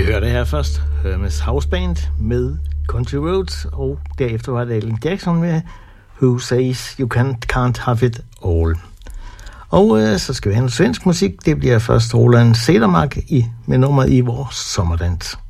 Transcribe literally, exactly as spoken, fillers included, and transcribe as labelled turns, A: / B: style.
A: hørte her først Hermes House Band med Country Roads, og derefter var det Alan Jackson med Who Says You Can't, Can't Have It All. Og øh, så skal vi have en svensk musik. Det bliver først Roland Cedermark i, med nummeret I Vores Sommerdans.